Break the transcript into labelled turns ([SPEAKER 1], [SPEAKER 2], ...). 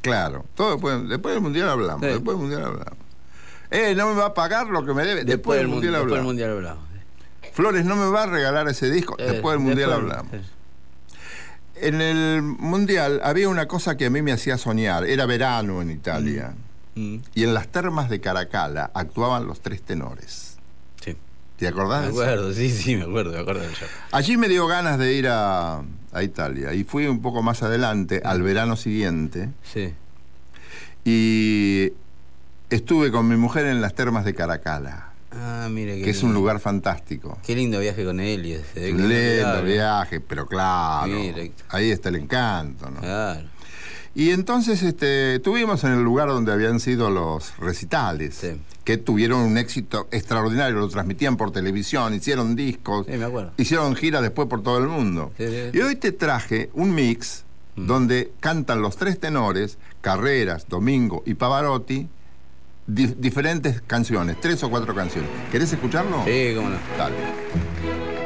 [SPEAKER 1] Claro, todo después del Mundial hablamos,
[SPEAKER 2] Sí.
[SPEAKER 1] después del Mundial hablamos. No me va a pagar lo que me debe, después del Mundial
[SPEAKER 2] Después del
[SPEAKER 1] hablamos.
[SPEAKER 2] Mundial hablamos.
[SPEAKER 1] Flores no me va a regalar ese disco, después del Mundial hablamos. En el Mundial había una cosa que a mí me hacía soñar, era verano en Italia, y en las termas de Caracalla actuaban los tres tenores.
[SPEAKER 2] Sí.
[SPEAKER 1] ¿Te acordás?
[SPEAKER 2] Me acuerdo, sí, me acuerdo del show.
[SPEAKER 1] Allí me dio ganas de ir a Italia, y fui un poco más adelante, al verano siguiente,
[SPEAKER 2] Sí.
[SPEAKER 1] y estuve con mi mujer en las termas de Caracalla,
[SPEAKER 2] Ah, mire
[SPEAKER 1] que es un lugar fantástico.
[SPEAKER 2] Qué lindo viaje con Elio.
[SPEAKER 1] Un lindo viaje, pero claro,
[SPEAKER 2] Mire.
[SPEAKER 1] ahí está el encanto, ¿no?
[SPEAKER 2] Claro.
[SPEAKER 1] Y entonces estuvimos en el lugar donde habían sido los recitales,
[SPEAKER 2] Sí.
[SPEAKER 1] que tuvieron un éxito extraordinario, lo transmitían por televisión, hicieron discos,
[SPEAKER 2] Sí, me acuerdo.
[SPEAKER 1] hicieron giras después por todo el mundo.
[SPEAKER 2] Sí, sí.
[SPEAKER 1] Y hoy te traje un mix donde cantan los tres tenores, Carreras, Domingo y Pavarotti, diferentes canciones, 3 o 4 canciones. ¿Querés escucharlo?
[SPEAKER 2] Sí, cómo no.
[SPEAKER 1] Dale.